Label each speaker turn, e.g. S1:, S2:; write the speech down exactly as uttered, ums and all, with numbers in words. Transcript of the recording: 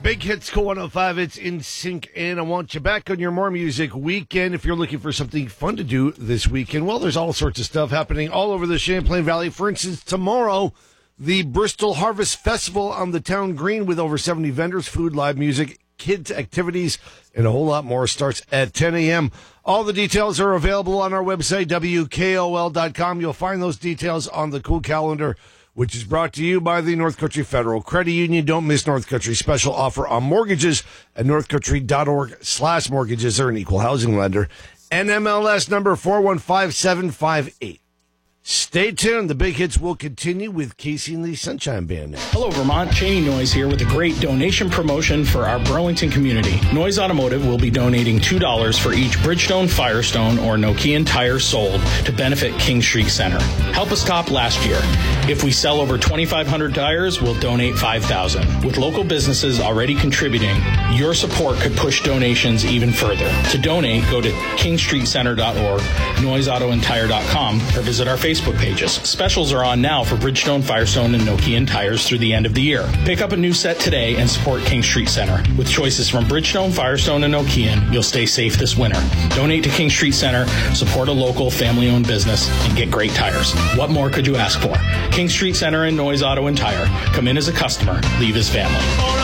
S1: Big Hits, Cool one oh five, it's In Sync, and I want you back on your More Music weekend. If you're looking for something fun to do this weekend, well, there's all sorts of stuff happening all over the Champlain Valley. For instance, tomorrow, the Bristol Harvest Festival on the town green with over seventy vendors, food, live music, kids' activities, and a whole lot more starts at ten a.m. All the details are available on our website, W K O L dot com. You'll find those details on the Cool Calendar, which is brought to you by the North Country Federal Credit Union. Don't miss North Country's special offer on mortgages at northcountry.org slash mortgages. They're an equal housing lender. N M L S number four one five seven five eight. Stay tuned. The Big Hits will continue with Casey and the Sunshine Band now.
S2: Hello, Vermont. Cheney Noise here with a great donation promotion for our Burlington community. Noise Automotive will be donating two dollars for each Bridgestone, Firestone, or Nokian tire sold to benefit King Street Center. Help us top last year. If we sell over twenty-five hundred tires, we'll donate five thousand. With local businesses already contributing, your support could push donations even further. To donate, go to king street center dot org, noise auto and tire dot com, or visit our Facebook pages. Specials are on now for Bridgestone, Firestone, and Nokian tires through the end of the year. Pick up a new set today and support King Street Center. With choices from Bridgestone, Firestone, and Nokian, you'll stay safe this winter. Donate to King Street Center, support a local family-owned business, and get great tires. What more could you ask for? King Street Center and Noise Auto and Tire. Come in as a customer, leave as family.